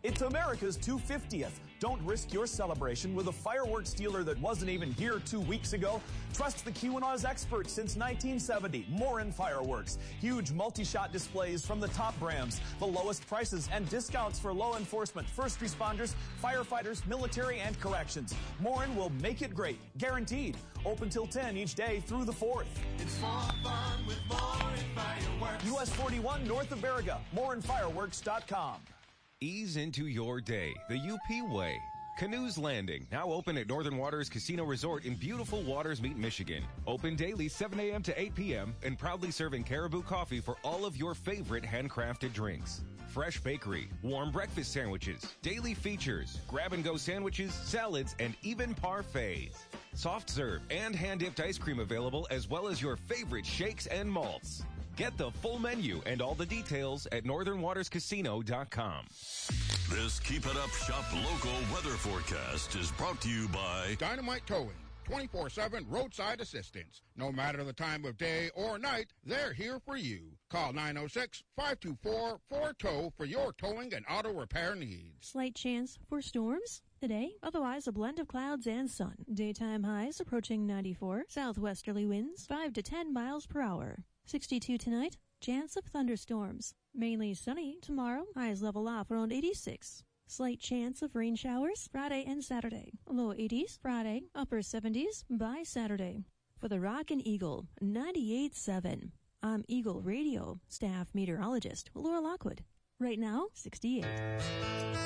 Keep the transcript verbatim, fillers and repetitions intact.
It's America's two hundred fiftieth. Don't risk your celebration with a fireworks dealer that wasn't even here two weeks ago. Trust the Keweenaw's experts since nineteen seventy. Morin Fireworks. Huge multi-shot displays from the top brands. The lowest prices and discounts for law enforcement, first responders, firefighters, military, and corrections. Morin will make it great. Guaranteed. Open till ten each day through the fourth. It's more fun with Morin Fireworks. U S forty-one north of Baraga. morin fireworks dot com. Ease into your day the U P way. Canoes Landing, now open at Northern Waters Casino Resort in beautiful Waters Meet, Michigan. Open daily seven a.m. to eight p.m. and proudly serving Caribou coffee for all of your favorite handcrafted drinks. Fresh bakery, warm breakfast sandwiches, daily features, grab-and-go sandwiches, salads, and even parfaits. Soft serve and hand-dipped ice cream available, as well as your favorite shakes and malts. Get the full menu and all the details at northern waters casino dot com. This Keep It Up Shop local weather forecast is brought to you by Dynamite Towing, twenty-four seven roadside assistance. No matter the time of day or night, they're here for you. Call nine oh six, five two four, four tow for your towing and auto repair needs. Slight chance for storms today, otherwise a blend of clouds and sun. Daytime highs approaching ninety-four, southwesterly winds five to ten miles per hour. sixty-two tonight, chance of thunderstorms. Mainly sunny tomorrow, highs level off around eighty-six. Slight chance of rain showers Friday and Saturday. Low eighties Friday, upper seventies by Saturday. For the Rockin' Eagle, ninety-eight point seven. I'm Eagle Radio staff meteorologist Laura Lockwood. Right now, sixty-eight.